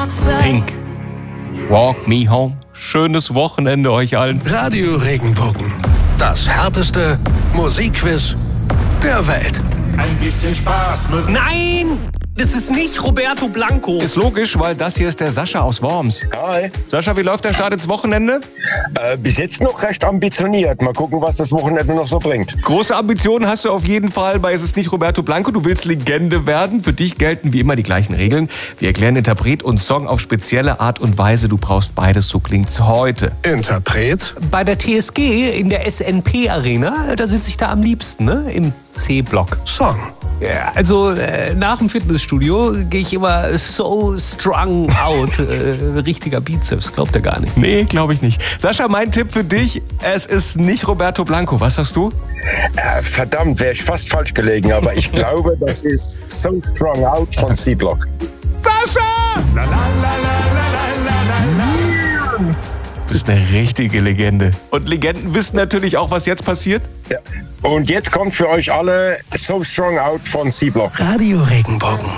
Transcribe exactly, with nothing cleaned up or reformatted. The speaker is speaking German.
Pink. Walk Me Home. Schönes Wochenende euch allen. Radio Regenbogen. Das härteste Musikquiz der Welt. Ein bisschen Spaß muss... Nein! Das ist nicht Roberto Blanco. Ist logisch, weil das hier ist der Sascha aus Worms. Hi. Sascha, wie läuft der Start ins Wochenende? Äh, bis jetzt noch recht ambitioniert. Mal gucken, was das Wochenende noch so bringt. Große Ambitionen hast du auf jeden Fall, weil es ist nicht Roberto Blanco. Du willst Legende werden. Für dich gelten wie immer die gleichen Regeln. Wir erklären Interpret und Song auf spezielle Art und Weise. Du brauchst beides, so klingt's heute. Interpret? Bei der T S G in der S N P Arena, da sitze ich da am liebsten, ne? Im C-Block. Song. Ja, also äh, nach dem Fitnessstudio gehe ich immer so strung out. Äh, richtiger Bizeps, glaubt er gar nicht. Nee, glaube ich nicht. Sascha, mein Tipp für dich, es ist nicht Roberto Blanco. Was sagst du? Äh, verdammt, wäre ich fast falsch gelegen, aber ich glaube, das ist So Strung Out von C-Block. Sascha! La, la, la, la, la, la, la, la. Du bist eine richtige Legende. Und Legenden wissen natürlich auch, was jetzt passiert. Ja. Und jetzt kommt für euch alle So Strung Out von C-Block. Radio Regenbogen.